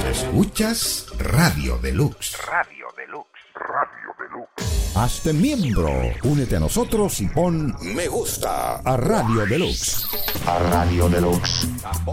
Escuchas Radio Deluxe. Radio Deluxe. Radio Deluxe. Hazte miembro. Únete a nosotros y pon me gusta a Radio Deluxe. A Radio Deluxe.